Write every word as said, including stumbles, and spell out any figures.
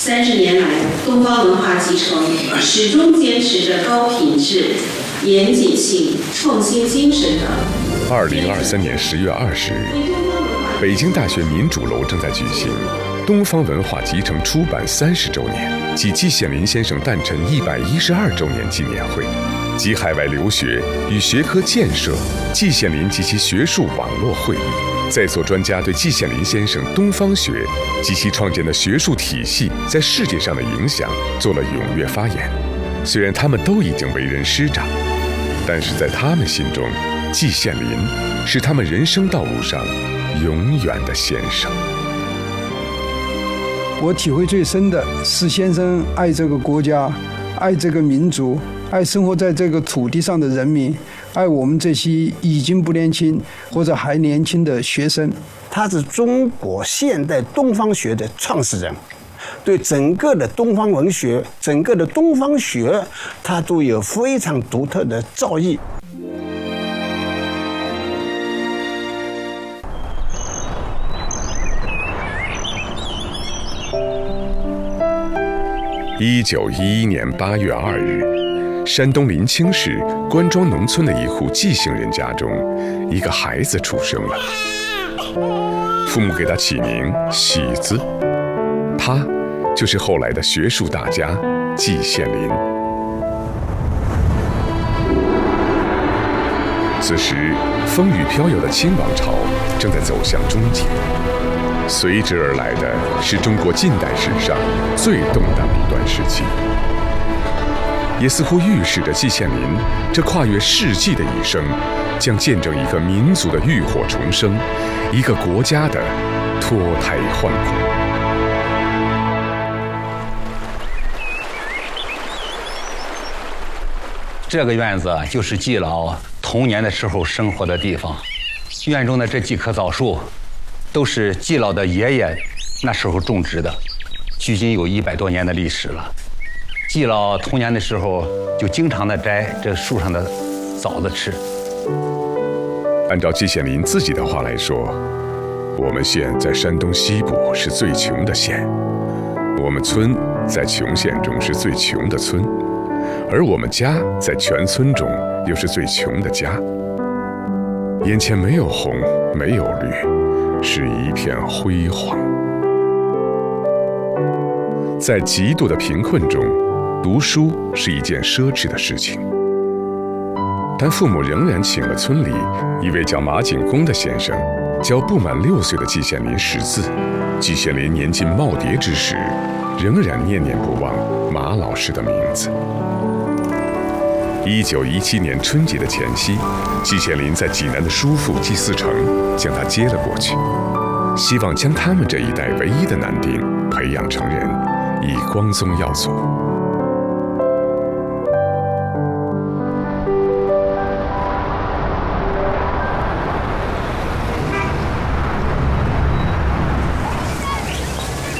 三十年来，东方文化集成始终坚持着高品质、严谨性、创新精神的。 二零二三年十月二十日，北京大学民主楼正在举行东方文化集成出版三十周年及季羡林先生诞辰一百一十二周年纪念会，及海外留学与学科建设季羡林及其学术网络会议。在座专家对季羡林先生东方学及其创建的学术体系在世界上的影响做了踊跃发言。虽然他们都已经为人师长，但是在他们心中，季羡林是他们人生道路上永远的先生。 我体会最深的是先生爱这个国家，爱这个民族，爱生活在这个土地上的人民，爱我们这些已经不年轻或者还年轻的学生。 他是中国现代东方学的创始人，对整个的东方文学、整个的东方学，他都有非常独特的造诣。 一九一一年八月二日，山东临清市关庄农村的一户季姓人家中，一个孩子出生了。父母给他起名喜字，他就是后来的学术大家季羡林。此时，风雨飘摇的清王朝正在走向终结，随之而来的是中国近代史上最动荡的一段时期，也似乎预示着季羡林这跨越世纪的一生，将见证一个民族的浴火重生，一个国家的脱胎换骨。 这个院子就是季老童年的时候生活的地方，院中的这几棵枣树都是季老的爷爷那时候种植的，距今有一百多年的历史了。季老童年的时候就经常的摘这树上的枣子吃。 按照季羡林自己的话来说，我们县在山东西部是最穷的县，我们村在穷县中是最穷的村，而我们家在全村中又是最穷的家。眼前没有红，没有绿，是一片辉煌。在极度的贫困中，读书是一件奢侈的事情，但父母仍然请了村里一位叫马景公的先生，教不满六岁的季羡林识字。季羡林年近耄耋之时，仍然念念不忘马老师的名字。一九一七年春节的前夕，季羡林在济南的叔父季嗣成将他接了过去，希望将他们这一代唯一的男丁培养成人，以光宗耀祖。